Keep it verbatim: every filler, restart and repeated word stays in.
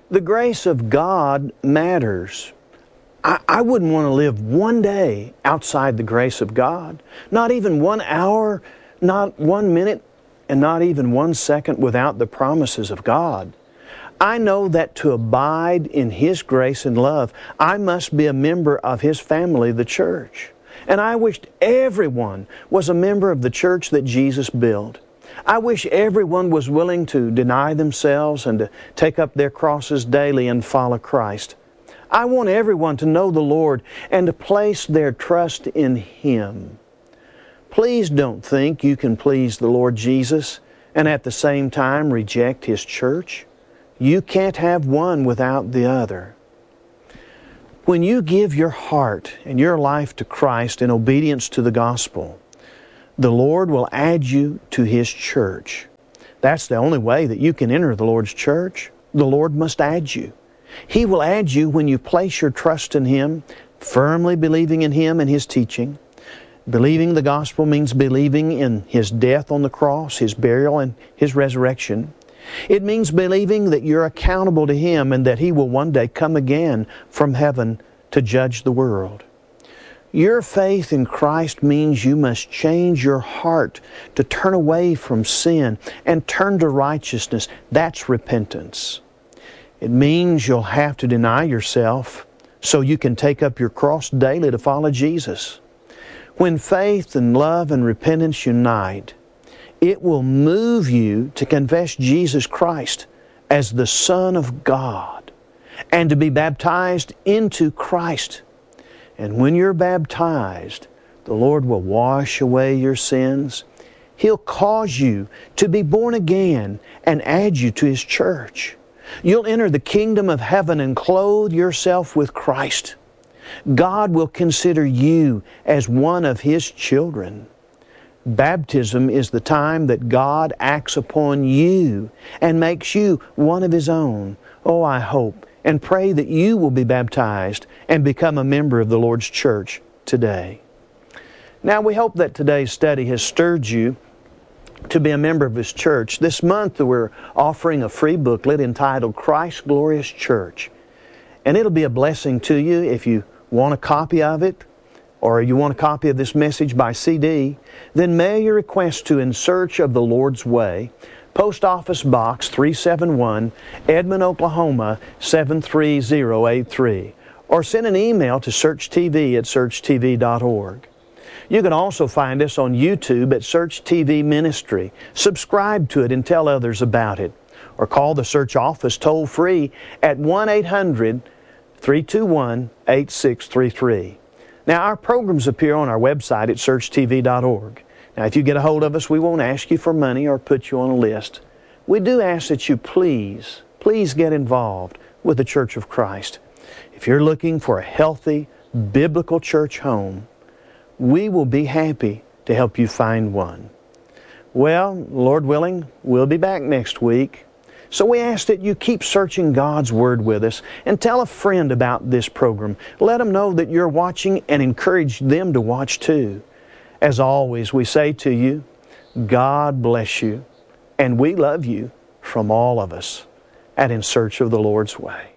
The grace of God matters. I, I wouldn't want to live one day outside the grace of God. Not even one hour, not one minute, and not even one second without the promises of God. I know that to abide in His grace and love, I must be a member of His family, the church. And I wished everyone was a member of the church that Jesus built. I wish everyone was willing to deny themselves and to take up their crosses daily and follow Christ. I want everyone to know the Lord and to place their trust in Him. Please don't think you can please the Lord Jesus and at the same time reject His church. You can't have one without the other. When you give your heart and your life to Christ in obedience to the gospel, the Lord will add you to His church. That's the only way that you can enter the Lord's church. The Lord must add you. He will add you when you place your trust in Him, firmly believing in Him and His teaching. Believing the gospel means believing in His death on the cross, His burial, and His resurrection. It means believing that you're accountable to Him and that He will one day come again from heaven to judge the world. Your faith in Christ means you must change your heart to turn away from sin and turn to righteousness. That's repentance. It means you'll have to deny yourself so you can take up your cross daily to follow Jesus. When faith and love and repentance unite, it will move you to confess Jesus Christ as the Son of God and to be baptized into Christ. And when you're baptized, the Lord will wash away your sins. He'll cause you to be born again and add you to His church. You'll enter the kingdom of heaven and clothe yourself with Christ. God will consider you as one of His children. Baptism is the time that God acts upon you and makes you one of His own. Oh, I hope and pray that you will be baptized and become a member of the Lord's church today. Now, we hope that today's study has stirred you to be a member of His church. This month we're offering a free booklet entitled Christ's Glorious Church. And it'll be a blessing to you if you want a copy of it, or you want a copy of this message by C D, then mail your request to In Search of the Lord's Way, Post Office Box three seven one, Edmond, Oklahoma seven three zero eight three, or send an email to search T V at search T V dot org. You can also find us on YouTube at Search T V Ministry. Subscribe to it and tell others about it. Or call the Search office toll-free at one eight hundred, three two one, eight six three three. Now, our programs appear on our website at search T V dot org. Now, if you get a hold of us, we won't ask you for money or put you on a list. We do ask that you please, please get involved with the Church of Christ. If you're looking for a healthy, biblical church home, we will be happy to help you find one. Well, Lord willing, we'll be back next week. So we ask that you keep searching God's Word with us and tell a friend about this program. Let them know that you're watching and encourage them to watch too. As always, we say to you, God bless you, and we love you from all of us at In Search of the Lord's Way.